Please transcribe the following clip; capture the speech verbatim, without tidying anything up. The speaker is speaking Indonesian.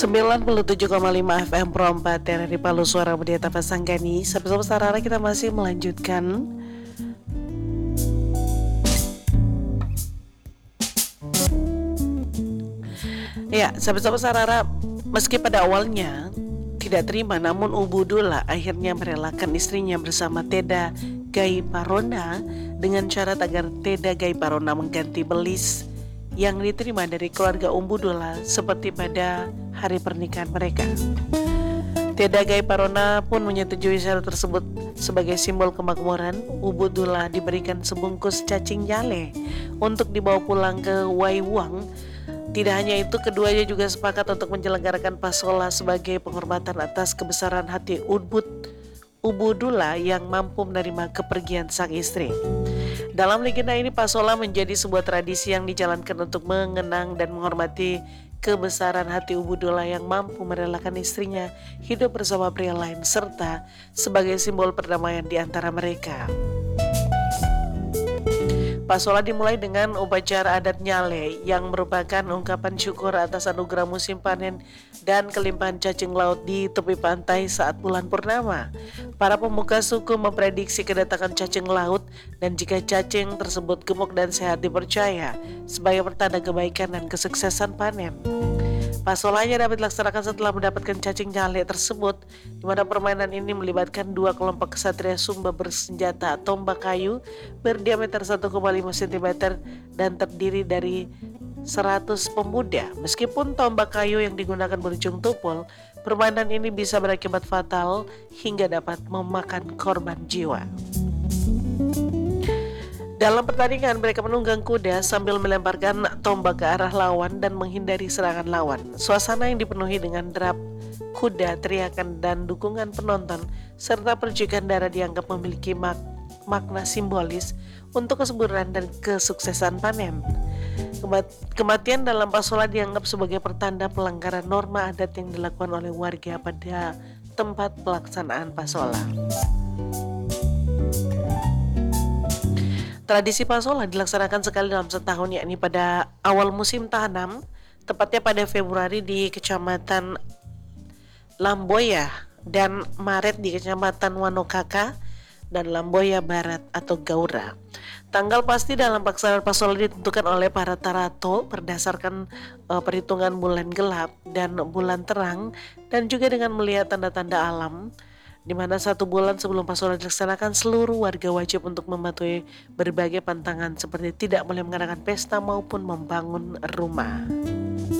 sembilan puluh tujuh koma lima F M Pro empat R R I Palu Suara Budiata Pasanggani. Sahabat-sahabat Sarara, kita masih melanjutkan ya, sahabat-sahabat Sarara. Meski pada awalnya tidak terima, namun Ubudullah akhirnya merelakan istrinya bersama Teda Gai Parona dengan syarat agar Teda Gai Parona mengganti belis yang diterima dari keluarga Ubudullah seperti pada hari pernikahan mereka. Teda Gai Parona pun menyetujui syarat tersebut. Sebagai simbol kemakmuran, Ubudullah diberikan sebungkus cacing nyale untuk dibawa pulang ke Waiwang. Tidak hanya itu, keduanya juga sepakat untuk menyelenggarakan pasola sebagai penghormatan atas kebesaran hati Ubud Ubudullah yang mampu menerima kepergian sang istri. Dalam legenda ini, pasola menjadi sebuah tradisi yang dijalankan untuk mengenang dan menghormati kebesaran hati Ubudullah yang mampu merelakan istrinya hidup bersama pria lain, serta sebagai simbol perdamaian di antara mereka. Pasola dimulai dengan upacara adat nyale yang merupakan ungkapan syukur atas anugerah musim panen dan kelimpahan cacing laut di tepi pantai saat bulan purnama. Para pemuka suku memprediksi kedatangan cacing laut, dan jika cacing tersebut gemuk dan sehat dipercaya sebagai pertanda kebaikan dan kesuksesan panen. Pasolanya dapat dilaksanakan setelah mendapatkan cacing nyale tersebut, di mana permainan ini melibatkan dua kelompok kesatria Sumba bersenjata tombak kayu berdiameter satu koma lima sentimeter dan terdiri dari seratus pemuda. Meskipun tombak kayu yang digunakan berujung tumpul, permainan ini bisa berakibat fatal hingga dapat memakan korban jiwa. Dalam pertandingan, mereka menunggang kuda sambil melemparkan tombak ke arah lawan dan menghindari serangan lawan. Suasana yang dipenuhi dengan derap kuda, teriakan, dan dukungan penonton, serta percikan darah dianggap memiliki mak- makna simbolis untuk kesuburan dan kesuksesan panen. Kemat- kematian dalam pasola dianggap sebagai pertanda pelanggaran norma adat yang dilakukan oleh warga pada tempat pelaksanaan pasola. Tradisi pasola dilaksanakan sekali dalam setahun, yakni pada awal musim tanam, tepatnya pada Februari di Kecamatan Lamboya dan Maret di Kecamatan Wanokaka dan Lamboya Barat atau Gaura. Tanggal pasti dalam pelaksanaan pasola ditentukan oleh para tarato berdasarkan uh, perhitungan bulan gelap dan bulan terang, dan juga dengan melihat tanda-tanda alam, di mana satu bulan sebelum pasola dilaksanakan, seluruh warga wajib untuk mematuhi berbagai pantangan seperti tidak boleh mengadakan pesta maupun membangun rumah.